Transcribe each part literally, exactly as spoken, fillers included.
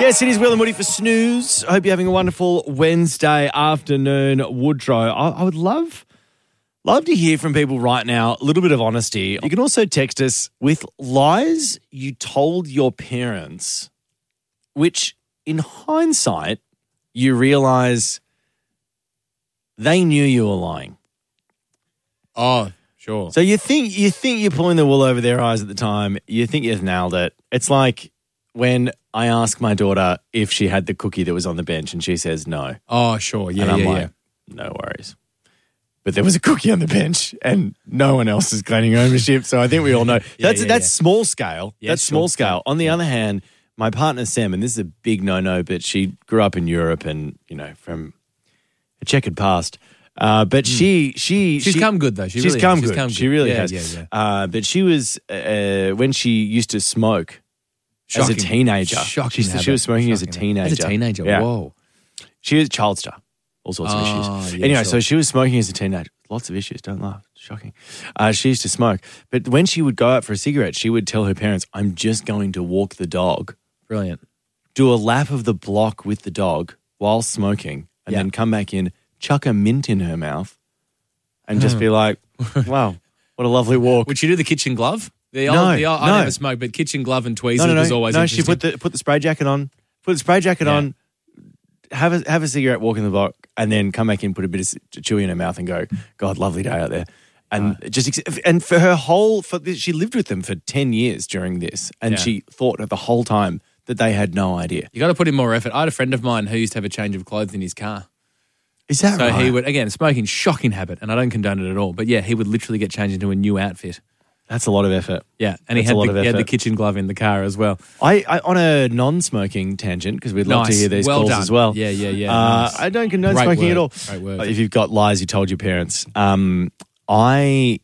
Yes, it is Will and Woody for Snooze. I hope you're having a wonderful Wednesday afternoon, Woodrow. I, I would love, love to hear from people right now, a little bit of honesty. You can also text us with lies you told your parents, which in hindsight, you realise they knew you were lying. Oh, sure. So you think you think you're pulling the wool over their eyes at the time. You think you've nailed it. It's like when I ask my daughter if she had the cookie that was on the bench and she says no. Oh, sure. Yeah, and I'm yeah, like, yeah. no worries. But there was a cookie on the bench and no one else is claiming ownership. So I think we all know. Yeah, that's yeah, that's yeah. small scale. Yeah, that's sure. small scale. On the other hand, my partner Sam, and this is a big no-no, but she grew up in Europe and, you know, from a checkered past. Uh, but mm. she, she, she's she, come good though. She she's really come has. good. She's come She good. really yeah, has. Yeah, yeah. Uh, but she was uh, when she used to smoke Shocking. as a teenager. Shocking. She, she was smoking Shocking as a teenager. As a teenager. Yeah. Whoa. She was a child star. All sorts of Oh, issues. yeah, anyway, sure. so she was smoking as a teenager. Lots of issues. Don't laugh. Shocking. Uh, she used to smoke, but when she would go out for a cigarette, she would tell her parents, "I'm just going to walk the dog." Brilliant. Do a lap of the block with the dog while smoking and Yeah. then come back in, chuck a mint in her mouth and just be like, wow, what a lovely walk. Would she do the kitchen glove? The old, No, the old, no. I never smoked, but kitchen glove and tweezers no, no, no. was always No, she interesting. put the, put the spray jacket on, put the spray jacket Yeah. on, have a, have a cigarette, walk in the block and then come back in, put a bit of chewy in her mouth and go, God, lovely day out there. And just and for her whole, for this, she lived with them for ten years during this and Yeah. she thought the whole time that they had no idea. You got to put in more effort. I had a friend of mine who used to have a change of clothes in his car. Is that So right? he would, again, smoking, shocking habit, and I don't condone it at all. But yeah, he would literally get changed into a new outfit. That's a lot of effort. Yeah, and he That's had, a lot the, of he had the effort. kitchen glove in the car as well. I, I on a non-smoking tangent, because we'd love to Nice. hear these Well calls done. as well. Yeah, yeah, yeah. Uh, Nice. I don't condone Great smoking word. at all. Great word. If you've got lies you told your parents. Um, I,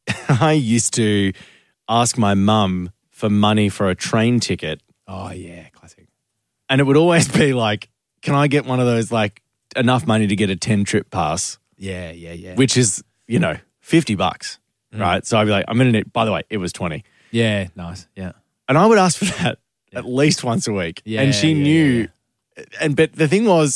I used to ask my mum for money for a train ticket. Oh, yeah, classic. And it would always be like, can I get one of those, like, enough money to get a ten-trip pass, Yeah, yeah, yeah. which is, you know, fifty bucks, right? So I'd be like, I'm going to need, by the way, it was twenty. Yeah, nice, yeah. And I would ask for that at least once a week. Yeah, and she yeah, knew, and but the thing was,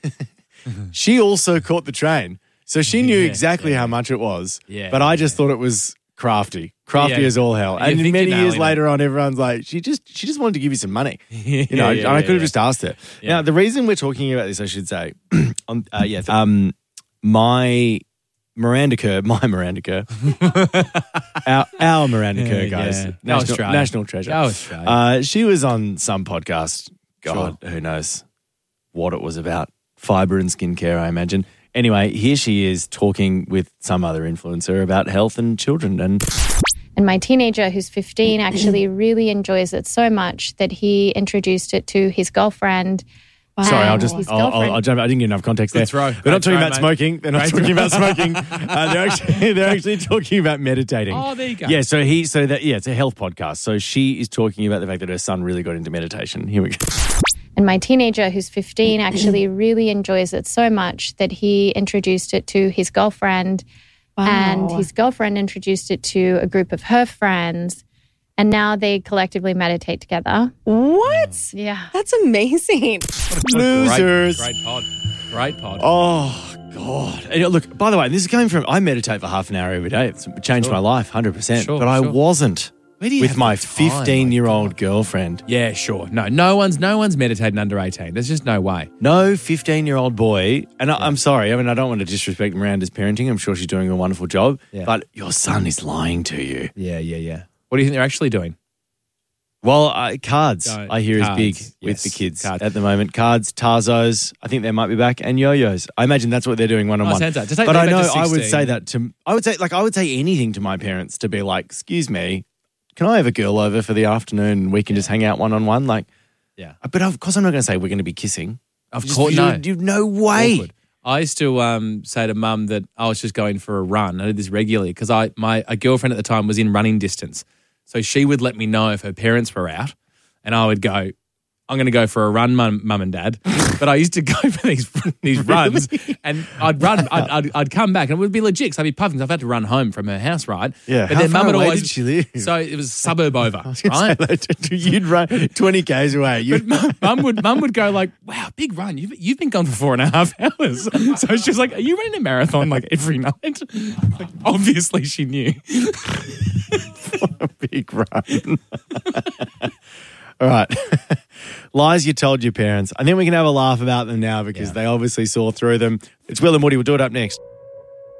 she also caught the train. So she knew Yeah, exactly yeah. how much it was. Yeah, But I just thought it was crafty. Crafty Yeah. as all hell. You And think many you're years nailing later on, everyone's like, she just she just wanted to give you some money. You know, yeah, and I could have yeah. just asked her. Yeah. Now, the reason we're talking about this, I should say, on, uh, yeah, um, my Miranda Kerr, my Miranda Kerr, our, our Miranda Yeah, Kerr, guys, yeah. Go national, Australia. national treasure. Go Australia. Uh, she was on some podcast. God, who knows what it was about. Fibre and skincare, I imagine. Anyway, here she is talking with some other influencer about health and children. And And my teenager, who's fifteen, actually really enjoys it so much that he introduced it to his girlfriend. sorry, I'll and just, his I'll, I'll, girlfriend. I'll jump. I didn't get enough context there. Good throw. We're Great not talking throw, about mate. smoking. They're not Great talking throw. about smoking. Uh, they're actually they're actually talking about meditating. Oh, there you go. Yeah, so he, so that yeah, it's a health podcast. So she is talking about the fact that her son really got into meditation. Here we go. And my teenager, who's fifteen, actually really enjoys it so much that he introduced it to his girlfriend. And his girlfriend introduced it to a group of her friends. And now they collectively meditate together. What? Yeah. That's amazing. Losers. Great, great pod. Great pod. Oh, God. And look, by the way, this is coming from, I meditate for half an hour every day. It's changed Sure. my life, one hundred percent. Sure, but I sure. wasn't Where do you with have my the time? fifteen-year-old My girlfriend. Yeah, sure. No, no one's no one's meditating under eighteen. There's just no way. No fifteen-year-old boy, and I, I'm sorry, I mean, I don't want to disrespect Miranda's parenting. I'm sure she's doing a wonderful job, Yeah. but your son is lying to you. Yeah, yeah, yeah. What do you think they're actually doing? Well, uh, cards, Don't- I hear, is cards, big with yes, the kids cards. at the moment. Cards, Tarzos, I think they might be back, and yo-yos. I imagine that's what they're doing one-on-one. Oh, sounds like- to take but them I back know to I would sixteen. say that to, I would say, like, I would say anything to my parents to be like, excuse me, can I have a girl over for the afternoon and we can just hang out one-on-one? Like, Yeah. but of course I'm not going to say we're going to be kissing. Of Just- course, you, no. you, no way. Awkward. I used to um, say to mum that I was just going for a run. I did this regularly because I my a girlfriend at the time was in running distance. So she would let me know if her parents were out and I would go, I'm going to go for a run, mum, mum and dad. But I used to go for these these runs, and I'd run, I'd, I'd, I'd come back, and it would be legit because I'd be puffing. 'Cause I've had to run home from her house, right? Yeah. But How then far mum would away always. did she live? So it was a suburb over, I was gonna right? say, like, you'd run twenty kays away. You, Mum would mum would go like, "Wow, big run! You've you've been gone for four and a half hours." So she was like, "Are you running a marathon like every night?" Like, obviously, she knew. a big run. All right. Lies you told your parents. I think we can have a laugh about them now because Yeah. they obviously saw through them. It's Will and Woody. We'll do it up next.